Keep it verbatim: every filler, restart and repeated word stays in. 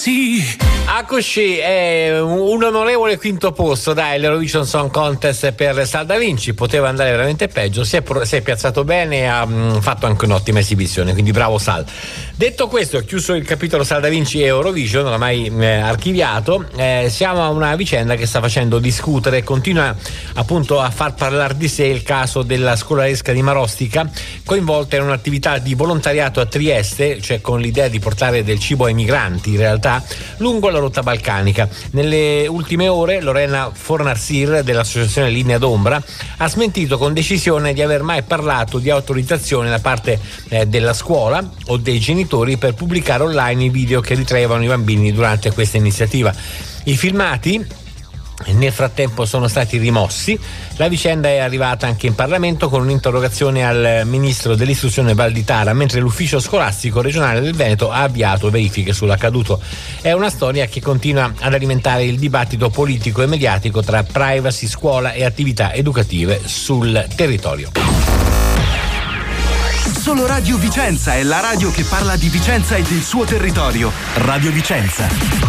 Sì. Eccoci, è un onorevole quinto posto, dai, l'Eurovision Song Contest per Sal Da Vinci, poteva andare veramente peggio, si è, si è piazzato bene e ha mh, fatto anche un'ottima esibizione, quindi bravo Sal. Detto questo, ho chiuso il capitolo Sal Da Vinci e Eurovision, non l'ho mai eh, archiviato, eh, siamo a una vicenda che sta facendo discutere, continua appunto a far parlare di sé il caso della scolaresca di Marostica, coinvolta in un'attività di volontariato a Trieste, cioè con l'idea di portare del cibo ai migranti in realtà, lungo la rotta balcanica. Nelle ultime ore Lorena Fornarsir dell'associazione Linea d'Ombra ha smentito con decisione di aver mai parlato di autorizzazione da parte eh, della scuola o dei genitori per pubblicare online i video che ritraevano i bambini durante questa iniziativa. I filmati nel frattempo sono stati rimossi. La vicenda è arrivata anche in Parlamento con un'interrogazione al ministro dell'istruzione Valditara, mentre l'ufficio scolastico regionale del Veneto ha avviato verifiche sull'accaduto. È una storia che continua ad alimentare il dibattito politico e mediatico tra privacy, scuola e attività educative sul territorio. Solo Radio Vicenza è la radio che parla di Vicenza e del suo territorio. Radio Vicenza.